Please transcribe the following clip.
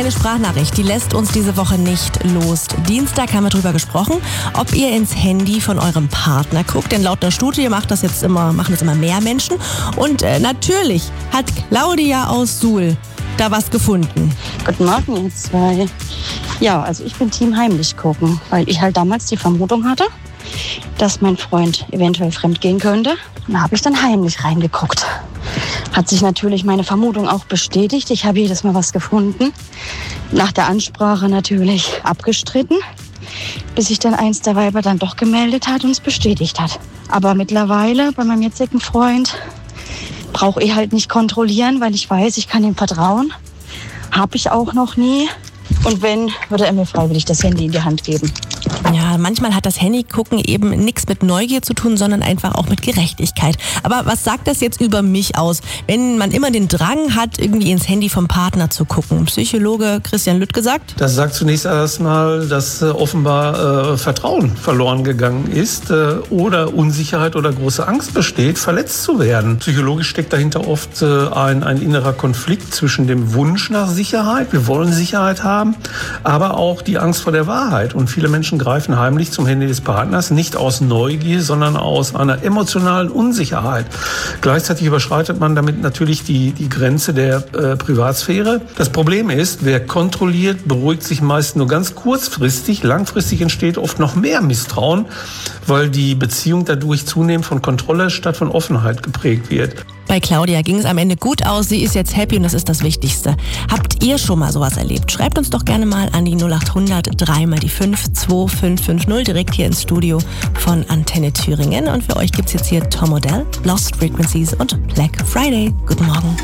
eine Sprachnachricht, die lässt uns diese Woche nicht los. Dienstag haben wir drüber gesprochen, ob ihr ins Handy von eurem Partner guckt. Denn laut einer Studie machen das immer mehr Menschen. Und natürlich hat Claudia aus Suhl da was gefunden. Guten Morgen, ihr zwei. Ja, also ich bin Team heimlich gucken, weil ich halt damals die Vermutung hatte, dass mein Freund eventuell fremdgehen könnte. Da habe ich dann heimlich reingeguckt. Hat sich natürlich meine Vermutung auch bestätigt. Ich habe jedes Mal was gefunden. Nach der Ansprache natürlich abgestritten, bis sich dann eins der Weiber dann doch gemeldet hat und es bestätigt hat. Aber mittlerweile bei meinem jetzigen Freund brauche ich halt nicht kontrollieren, weil ich weiß, ich kann ihm vertrauen. Habe ich auch noch nie. Und wenn, würde er mir freiwillig das Handy in die Hand geben. Ja, manchmal hat das Handygucken eben nichts mit Neugier zu tun, sondern einfach auch mit Gerechtigkeit. Aber was sagt das jetzt über mich aus, wenn man immer den Drang hat, irgendwie ins Handy vom Partner zu gucken? Psychologe Christian Lüttke sagt: Das sagt zunächst erstmal, dass offenbar Vertrauen verloren gegangen ist oder Unsicherheit oder große Angst besteht, verletzt zu werden. Psychologisch steckt dahinter oft ein innerer Konflikt zwischen dem Wunsch nach Sicherheit, wir wollen Sicherheit haben, aber auch die Angst vor der Wahrheit. Und viele Menschen greifen heimlich zum Handy des Partners, nicht aus Neugier, sondern aus einer emotionalen Unsicherheit. Gleichzeitig überschreitet man damit natürlich die Grenze der Privatsphäre. Das Problem ist, wer kontrolliert, beruhigt sich meist nur ganz kurzfristig. Langfristig entsteht oft noch mehr Misstrauen, weil die Beziehung dadurch zunehmend von Kontrolle statt von Offenheit geprägt wird. Bei Claudia ging es am Ende gut aus. Sie ist jetzt happy und das ist das Wichtigste. Habt ihr schon mal sowas erlebt? Schreibt uns doch gerne mal an die 0800 3 mal die 5 2550 direkt hier ins Studio von Antenne Thüringen. Und für euch gibt's jetzt hier Tom Odell, Lost Frequencies und Black Friday. Guten Morgen.